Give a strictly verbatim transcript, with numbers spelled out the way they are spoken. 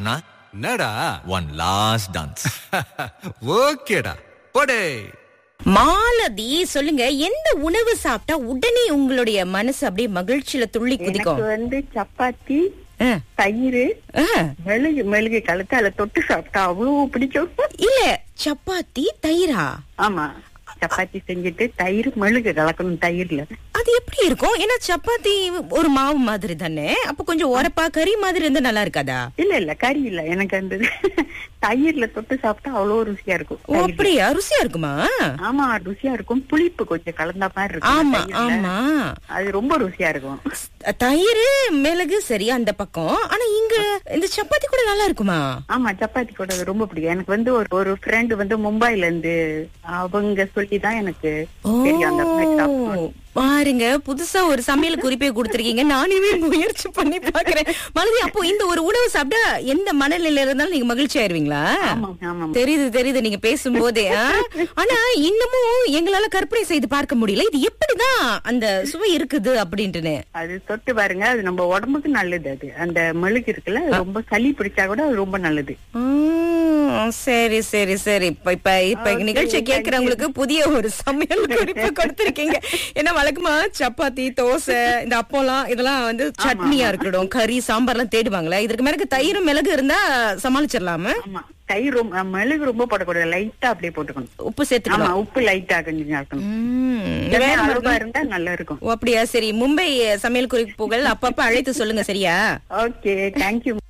அண்ணா, என்னடா one last dance. ஓகேடா போடே. மாலதி, சொல்லுங்க, எந்த உணவு சாப்பிட்டா உடனே உங்களுடைய மனசு அப்படியே மகிழ்ச்சியில துள்ளி குதிக்கும்? எனக்கு வந்து சப்பாத்தி, ஆ, தயிர், ஆ. மெழுகு மெழுகு கலத்து அதுல தொட்டு சாப்பிட்டா அவ்வளவு பிடிக்கும். இல்ல, சப்பாத்தி தயிரா? ஆமா, சப்பாத்தி செஞ்சுட்டு தயிர் மெழுகு கலக்கணும் தயிர்ல. அது எப்படி இருக்கும்? ஏன்னா சப்பாத்தி ஒரு மாவு மாதிரி தானே, அப்ப கொஞ்சம் உரப்பா கறி மாதிரி இருந்தா நல்லா இருக்காதா? இல்ல இல்ல கறி இல்ல, எனக்கு அந்த தயிர்ல தொட்டு சாப்பிட்டா அவ்வளவு ருசியா இருக்கும். ஓ, அப்படியா? ருசியா இருக்குமா? ஆமா, ருசியா இருக்கும். புளிப்பு கொஞ்சம் கலந்த மாதிரி இருக்கும் ஆமா தயிர்ல. ஆமா, அது ரொம்ப ருசியா இருக்கும். தயிர் மிளகு சரியா அந்த பக்கம், ஆனா இங்க இந்த சப்பாத்தி கூட நல்லா இருக்குமா? ஆமா, சப்பாத்தி கூட அது ரொம்ப பிடிக்கும். எனக்கு வந்து ஒரு ஒரு ஃப்ரெண்டு வந்து மும்பைல இருந்து அவங்க சொல்லிதான் எனக்கு தெரியும் அந்த மாதிரி சாப்பிடணும். பாருங்க, புதுசா ஒரு சமையல் குறிப்பே கொடுத்திருக்கீங்க. நானுமே முயற்சி பண்ணி பாக்குறேன். மலதி, அப்போ இந்த ஒரு உணவு சாப்பிட்டா எந்த மனநிலையில இருந்தாலும் நீங்க மகிழ்ச்சி ஆயிருவீங்களா? ஆமா ஆமா. தெரியுது தெரியுது நீங்க பேசும்போதே. ஆ? ஆனா இன்னமும் எங்களால கற்பனை செய்து பார்க்க முடியல, இது எப்படிதான் அந்த சுவை இருக்குது அப்படின்ட்டுன்னு. அது தொட்டு பாருங்க, அது நம்ம உடம்புக்கு நல்லது. அது அந்த மெழுகு இருக்குல்ல, அது ரொம்ப சளி பிடிச்சா கூட அது ரொம்ப நல்லது. உம், சரி சரி சரி. இப்ப இப்ப இப்ப Okay, நிகழ்ச்சியை thank you. கேட்கறவங்களுக்கு புதிய ஒரு சமையல் குறிப்பு கொடுத்திருக்கீங்க. ஏன்னா வழக்கமா சப்பாத்தி, தோசை, இந்த அப்போலாம் இதெல்லாம் வந்து சட்னியா இருக்கட்டும், கறி சாம்பார்லாம் தேடுவாங்களே. இதற்கு மேல தயிரும் மிளகு இருந்தா சமாளிச்சிடலாமா? ஆமா, தயிர் ரொம்ப மெழுகு ரொம்ப போடக்கூடாது, லைட்டா அப்படியே போட்டுக்கணும். உப்பு ஆமா, சேர்த்துக்கலாம். உப்பு லைட்டா கொஞ்சம் இருக்கணும். உம், வேற அளவா மாதிரி- இருந்தா நல்லா இருக்கும். ஓ, அப்படியா? சரி, மும்பை சமையல் குறிப்புகள் அப்பப்ப அழைத்து சொல்லுங்க, சரியா? Okay, thank you.